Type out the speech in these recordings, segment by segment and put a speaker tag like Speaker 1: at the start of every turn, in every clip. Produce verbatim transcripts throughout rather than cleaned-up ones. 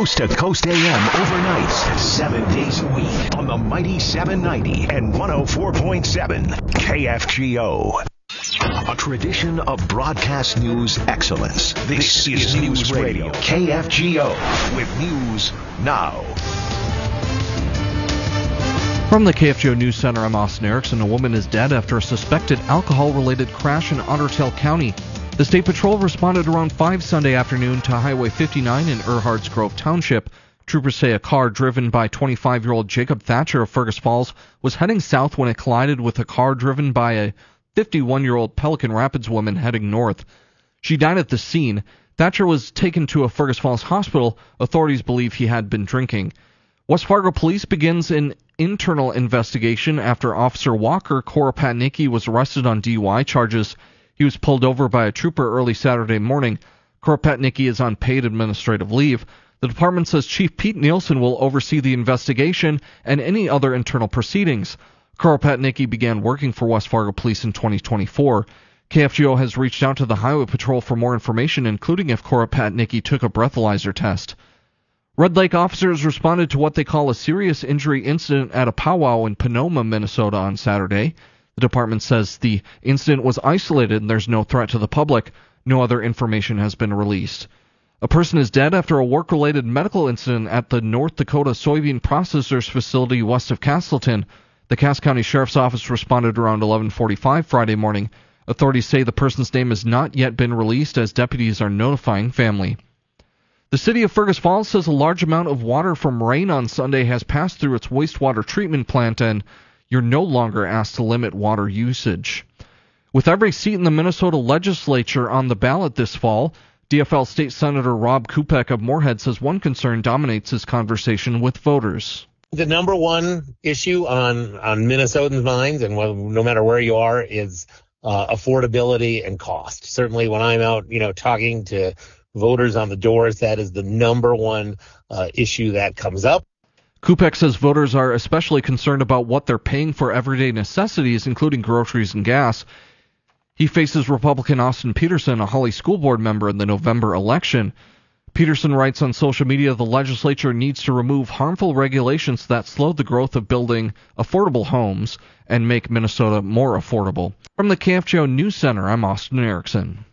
Speaker 1: Coast to Coast A M overnights, seven days a week on the mighty seven ninety and one oh four point seven K F G O. A tradition of broadcast news excellence. This, this is News Radio, K F G O, with news now.
Speaker 2: From the K F G O News Center, I'm Austin Erickson. A woman is dead after a suspected alcohol-related crash in Otter Tail County. The State Patrol responded around five Sunday afternoon to Highway fifty-nine in Erhards Grove Township. Troopers say a car driven by twenty-five-year-old Jacob Thatcher of Fergus Falls was heading south when it collided with a car driven by a fifty-one-year-old Pelican Rapids woman heading north. She died at the scene. Thatcher was taken to a Fergus Falls hospital. Authorities believe he had been drinking. West Fargo Police begins an internal investigation after Officer Walker Koropatnicki was arrested on D U I charges. He was pulled over by a trooper early Saturday morning. Koropatnicki is on paid administrative leave. The department says Chief Pete Nielsen will oversee the investigation and any other internal proceedings. Koropatnicki began working for West Fargo Police in twenty twenty-four. K F G O has reached out to the Highway Patrol for more information, including if Koropatnicki took a breathalyzer test. Red Lake officers responded to what they call a serious injury incident at a powwow in Pinoma, Minnesota on Saturday. The department says the incident was isolated and there's no threat to the public. No other information has been released. A person is dead after a work-related medical incident at the North Dakota soybean processors facility west of Castleton. The Cass County Sheriff's Office responded around eleven forty-five Friday morning. Authorities say the person's name has not yet been released as deputies are notifying family. The city of Fergus Falls says a large amount of water from rain on Sunday has passed through its wastewater treatment plant and you're no longer asked to limit water usage. With every seat in the Minnesota legislature on the ballot this fall, D F L State Senator Rob Kupek of Moorhead says one concern dominates his conversation with voters.
Speaker 3: The number one issue on, on Minnesotans' minds, and no matter where you are, is uh, affordability and cost. Certainly when I'm out, you know, talking to voters on the doors, that is the number one uh, issue that comes up.
Speaker 2: Kupek says voters are especially concerned about what they're paying for everyday necessities, including groceries and gas. He faces Republican Austin Peterson, a Holly School Board member, in the November election. Peterson writes on social media the legislature needs to remove harmful regulations that slow the growth of building affordable homes and make Minnesota more affordable. From the K F G O News Center, I'm Austin Erickson.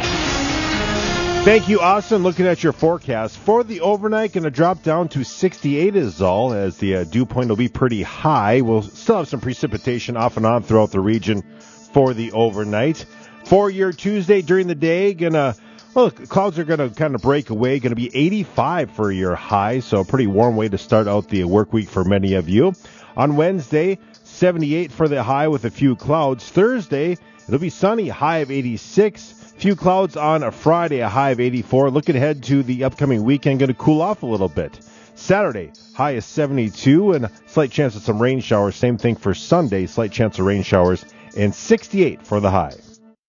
Speaker 4: Thank you, Austin. Looking at your forecast for the overnight, going to drop down to sixty-eight is all, as the uh, dew point will be pretty high. We'll still have some precipitation off and on throughout the region for the overnight. For your Tuesday during the day, gonna well, clouds are going to kind of break away. Going to be eighty-five for your high, so a pretty warm way to start out the work week for many of you. On Wednesday, seventy-eight for the high with a few clouds. Thursday, it'll be sunny, high of eighty-six. Few clouds on a Friday, a high of eighty-four. Looking ahead to the upcoming weekend, going to cool off a little bit. Saturday, high is seventy-two, and slight chance of some rain showers. Same thing for Sunday, slight chance of rain showers, and sixty-eight for the high.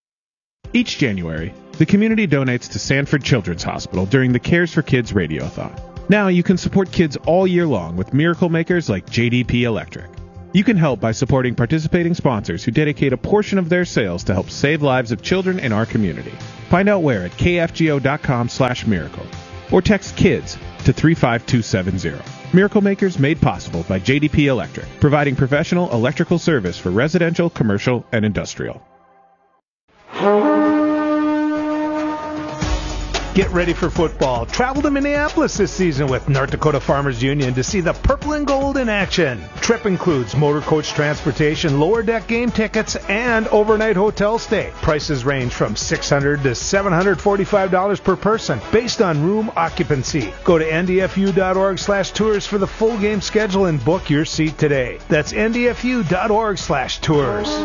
Speaker 5: Each January, the community donates to Sanford Children's Hospital during the Cares for Kids Radiothon. Now you can support kids all year long with miracle makers like J D P Electric. You can help by supporting participating sponsors who dedicate a portion of their sales to help save lives of children in our community. Find out where at kfgo.com slash miracle or text KIDS to three five two seven zero. Miracle Makers made possible by J D P Electric, providing professional electrical service for residential, commercial, and industrial.
Speaker 6: Get ready for football. Travel to Minneapolis this season with North Dakota Farmers Union to see the purple and gold in action. Trip includes motor coach transportation, lower deck game tickets, and overnight hotel stay. Prices range from six hundred dollars to seven hundred forty-five dollars per person based on room occupancy. Go to N D F U dot org slash tours for the full game schedule and book your seat today. That's N D F U dot org slash tours.